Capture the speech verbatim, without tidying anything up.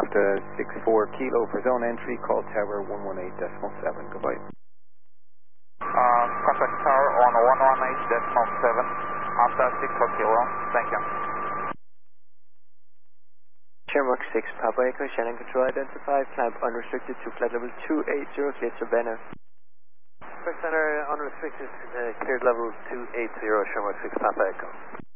Delta six four Kilo for zone entry, call tower one one eight decimal seven, goodbye. Uh, contact tower on one one eight decimal seven, Alpha six four Kilo, thank you. Shamrock six, Papa Echo, Shannon Control identified, climb unrestricted to flight level two eighty, clear to Banner. First center unrestricted, uh, cleared level two eighty, Shamrock six, Papa Echo.